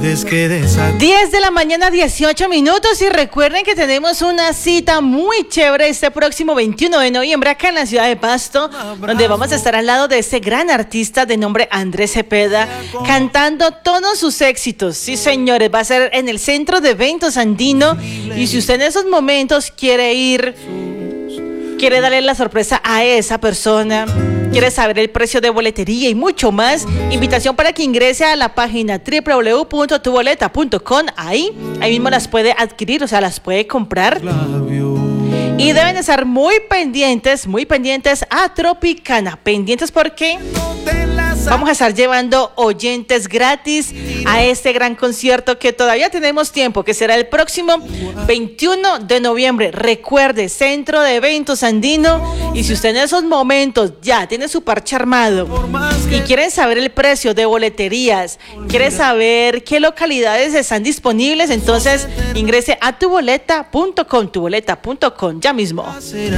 10 de la mañana, 18 minutos. Y recuerden que tenemos una cita muy chévere este próximo 21 de noviembre acá en la ciudad de Pasto, donde vamos a estar al lado de ese gran artista de nombre Andrés Cepeda, cantando todos sus éxitos. Sí, señores, va a ser en el Centro de Eventos Andino. Y si usted en esos momentos quiere darle la sorpresa a esa persona, quiere saber el precio de boletería y mucho más, invitación para que ingrese a la página www.tuboleta.com. Ahí mismo las puede adquirir, o sea, las puede comprar. Y deben estar muy pendientes a Tropicana. Pendientes porque vamos a estar llevando oyentes gratis a este gran concierto que todavía tenemos tiempo, que será el próximo 21 de noviembre. Recuerde, Centro de Eventos Andino. Y si usted en esos momentos ya tiene su parche armado y quieren saber el precio de boleterías, quiere saber qué localidades están disponibles, entonces ingrese a tuboleta.com ya mismo.